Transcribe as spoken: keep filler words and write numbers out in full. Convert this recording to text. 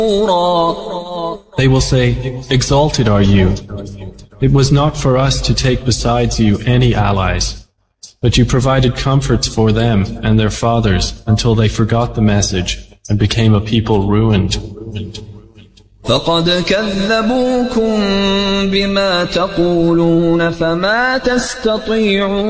They will say, exalted are you. It was not for us to take besides you any allies, but you provided comforts for them and their fathers until they forgot the message and became a people ruined. فقد كذبوكم بما تقولون فما تستطيعون